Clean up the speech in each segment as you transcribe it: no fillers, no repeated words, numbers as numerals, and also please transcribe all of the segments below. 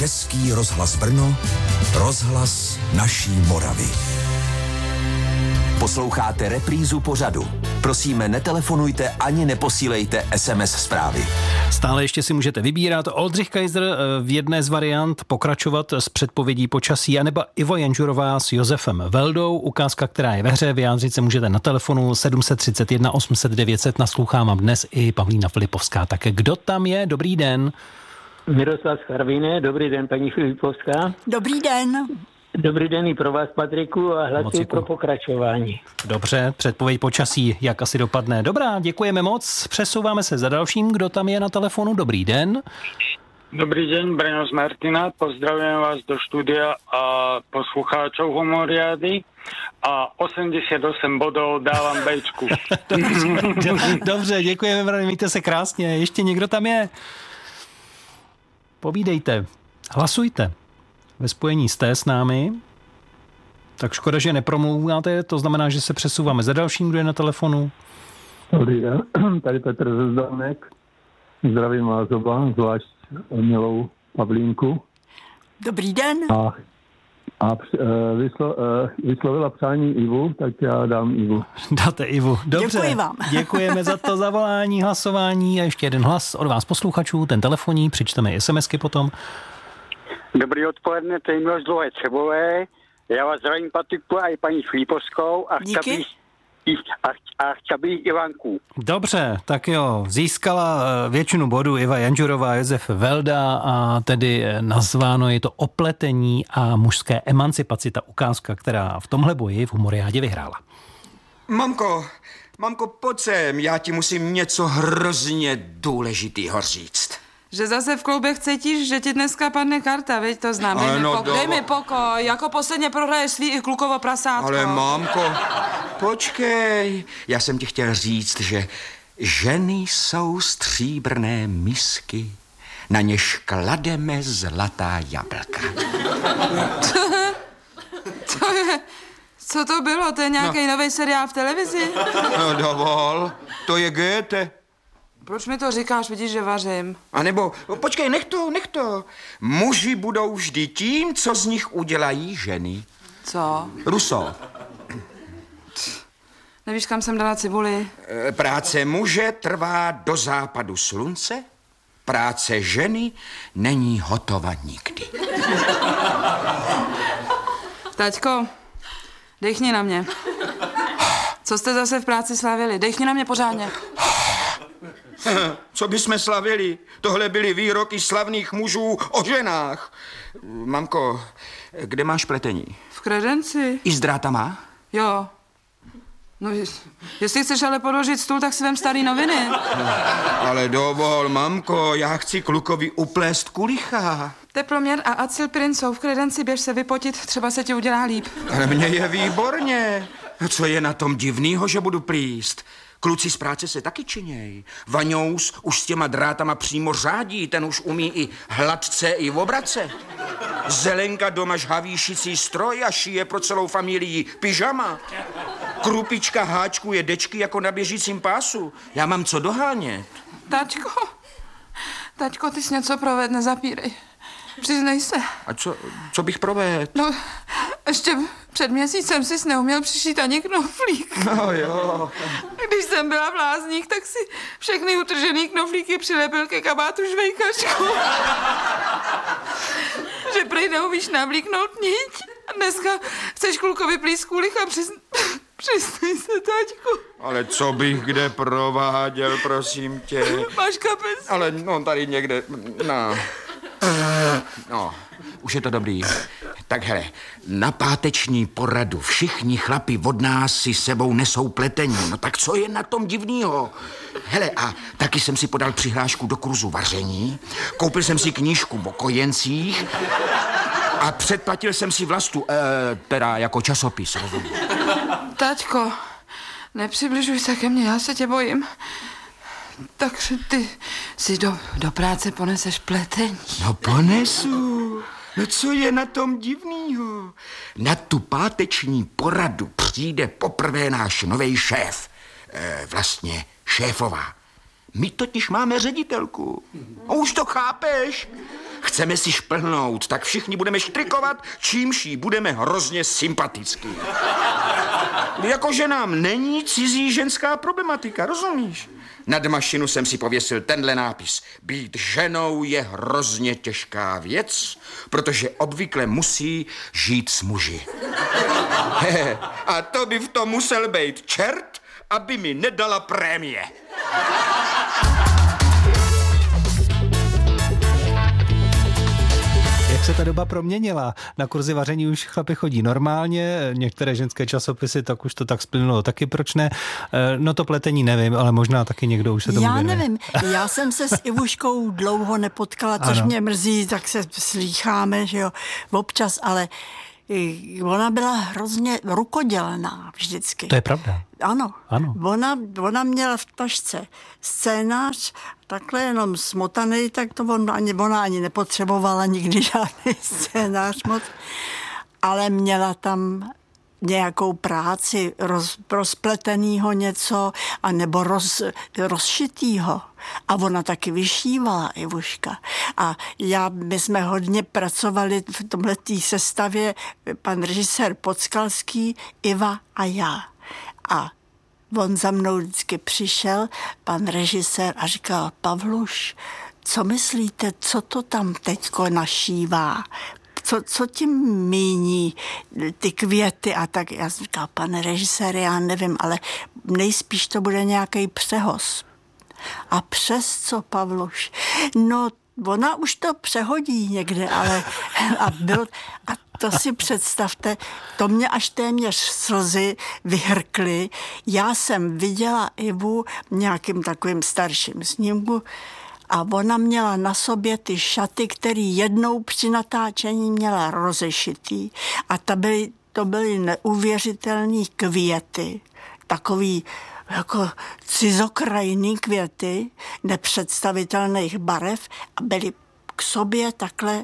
Český rozhlas Brno, rozhlas naší Moravy. Posloucháte reprízu pořadu. Prosíme, netelefonujte ani neposílejte SMS zprávy. Stále ještě si můžete vybírat Oldřich Kaiser v jedné z variant, pokračovat s předpovědí počasí, anebo Ivo Janžurová s Josefem Veldou. Ukázka, která je ve hře, vyjádřit se můžete na telefonu 731 800 900. Naslouchá vám dnes i Pavlína Filipovská. Tak kdo tam je? Dobrý den. Miroslav z Karviné. Dobrý den, paní Filipovská. Dobrý den. Dobrý den i pro vás, Patriku, a hlasuji pro pokračování. Dobře, předpověď počasí, jak asi dopadne. Dobrá, děkujeme moc. Přesouváme se za dalším. Kdo tam je na telefonu? Dobrý den. Dobrý den, Breno z Martina. Pozdravím vás do studia a poslucháčov Homoriady. A 88 bodů dávám Bčku. Dobře, děkujeme, Breno, mějte se krásně. Ještě někdo tam je? Povídejte, hlasujte. Ve spojení jste s námi. Tak škoda, že nepromlouváte, to znamená, že se přesouváme za dalším, kdo je na telefonu. Dobrý den, tady Petr ze Zdánek. Zdravím vás oba, zvlášť milou Pavlínku. Dobrý den. A vyslovila přání Ivu, tak já dám Ivu. Dáte Ivu. Dobře. Děkuji vám. Děkujeme za to zavolání, hlasování a ještě jeden hlas od vás posluchačů, ten telefonní, přičteme i SMSky potom. Dobrý odpoledne, to je Miloš Dlouhé Třebové. Já vás zdravím, Patriku, a i paní Filipovskou a chtěl bych Ivanku. Dobře, tak jo, získala většinu bodů Iva Janžurová, Josef Velda a tedy nazváno je to Opletení a mužské emancipaci, ta ukázka, která v tomhle boji v Humoriádě vyhrála. Mamko, pojď sem, já ti musím něco hrozně důležitýho říct. Že zase v kloubech cítíš, že ti dneska padne karta, veď to znám. Dej mi pokoj, jako posledně prohraješ svý i klukovo prasátko. Ale mamko, počkej, já jsem ti chtěl říct, že ženy jsou stříbrné misky, na něž klademe zlatá jablka. Co to bylo? To je nějaký nový seriál v televizi? No dovol, to je Goethe. Proč mi to říkáš, vidíš, že vařím? A nebo, počkej, nech to. Muži budou vždy tím, co z nich udělají ženy. Co? Rousseau. Nevíš, kam jsem dala cibuli? Práce muže trvá do západu slunce, práce ženy není hotova nikdy. Taťko, dechni na mě. Co jste zase v práci slavili? Dechni na mě pořádně. Co bychom slavili? Tohle byly výroky slavných mužů o ženách. Mamko, kde máš pletení? V kredenci. I s drátama? Jo. No, jestli chceš ale podložit stůl, tak si vem starý noviny. Ale dovol, mamko, já chci klukovi uplést kulicha. Teploměr a acylpirin jsou v kredenci, běž se vypotit, třeba se ti udělá líp. Ale mně je výborně. Co je na tom divnýho, že budu plíst? Kluci z práce se taky činěj. Vaňous už s těma drátama přímo řádí, ten už umí i hladce, i obrace. Zelenka doma žhaví šicí stroj a šije pro celou familii pyžama. Krupička háčkuje dečky jako na běžícím pásu. Já mám co dohánět. Taťko, ty jsi něco proved, nezapírej. Přiznej se. A co bych provedl? No, ještě před měsícem jsi neuměl přišít ani knoflík. No jo. Když jsem byla v Lázních, tak si všechny utržený knoflíky přilepil ke kabátu žvejkačku. Že prej neumíš navlíknout niť. A dneska chceš klukovi plíst kulich a přiznej se, taťku. Ale co bych kde prováděl, prosím tě. Máš kapes? Ale no tady někde, No, už je to dobrý. Tak hele, na páteční poradu všichni chlapi od nás si sebou nesou pletení. No tak co je na tom divnýho? Hele, a taky jsem si podal přihlášku do kurzu vaření, koupil jsem si knížku o kojencích a předplatil jsem si Vlastu, teda jako časopis, rozumím. Taťko, nepřibližuj se ke mně, já se tě bojím. Takže ty si do práce poneseš pletení. No ponesu. No co je na tom divnýho? Na tu páteční poradu přijde poprvé náš novej šéf. Vlastně šéfová. My totiž máme ředitelku. A už to chápeš? Chceme si šplhnout, tak všichni budeme štrikovat, čímž jí budeme hrozně sympatický. Jakože nám není cizí ženská problematika, rozumíš? Nad mašinu jsem si pověsil tenhle nápis. Být ženou je hrozně těžká věc, protože obvykle musí žít s muži. A to by v tom musel být čert, aby mi nedala prémie. Jak se ta doba proměnila? Na kurzy vaření už chlapi chodí normálně, některé ženské časopisy, tak už to tak splynulo, taky proč ne? No to pletení nevím, ale možná taky někdo už se tomu věnuje. Já nevím, já jsem se s Ivuškou dlouho nepotkala, což mě mrzí, tak se slýcháme, že jo, občas, ale ona byla hrozně rukodělná vždycky. To je pravda. Ano. Ona měla v tašce scénář, takhle jenom smotaný, tak to ona ani nepotřebovala nikdy žádný scénář moc, ale měla tam nějakou práci, rozpletenýho něco, anebo rozšitýho. A ona taky vyšívala, Ivuška. A my jsme hodně pracovali v tomhletý sestavě, pan režisér Podskalský, Iva a já. A on za mnou vždycky přišel, pan režisér, a říkal: Pavluš, co myslíte, co to tam teďko našívá? Co tím míní ty květy a tak? Já jsem říkal: pane režisér, já nevím, ale nejspíš to bude nějaký přehoz. A přes co, Pavluš? No, ona už to přehodí někde, ale a to si představte, to mě až téměř slzy vyhrkly. Já jsem viděla Ivu v nějakým takovým starším snímku a ona měla na sobě ty šaty, které jednou při natáčení měla rozešitý a to byly neuvěřitelné květy, takový jako cizokrajný květy nepředstavitelných barev a byly k sobě takhle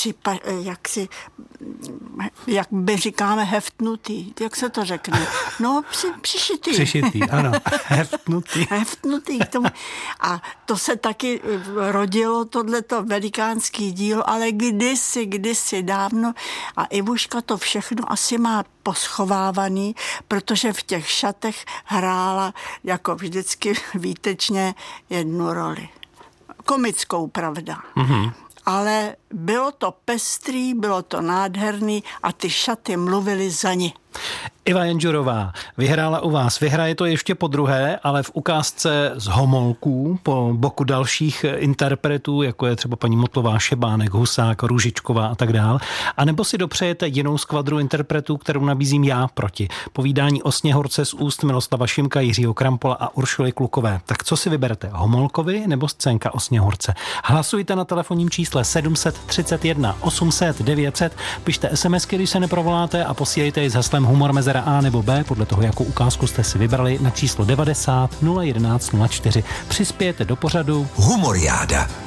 jak by říkáme, heftnutý. Jak se to řekne? No, přišitý. Přišitý, ano. Heftnutý. Heftnutý. A to se taky rodilo, tohleto velikánský dílo, ale kdysi dávno. A Ivuška to všechno asi má poschovávaný, protože v těch šatech hrála jako vždycky výtečně jednu roli. Komickou, pravda. Mm-hmm. Ale bylo to pestrý, bylo to nádherný a ty šaty mluvily za ní. Iva Janžurová vyhrála u vás. Vyhraje to ještě po druhé, ale v ukázce z Homolků po boku dalších interpretů, jako je třeba paní Motlová, Šebánek, Husák, Růžičková a tak dál. A nebo si dopřejete jinou skvadru interpretů, kterou nabízím já proti. Povídání o Sněhorce z úst Miloslava Šimka, Jiřího Krampola a Uršuly Klukové. Tak co si vyberete? Homolkovi nebo scénka o Sněhorce? Hlasujte na telefonním čísle 731 800 900, pište SMSky, když se neprovoláte, a posílejte ji s heslem Humor mezera A nebo B, podle toho, jakou ukázku jste si vybrali, na číslo 90 011 04. Přispějete do pořadu Humoriáda.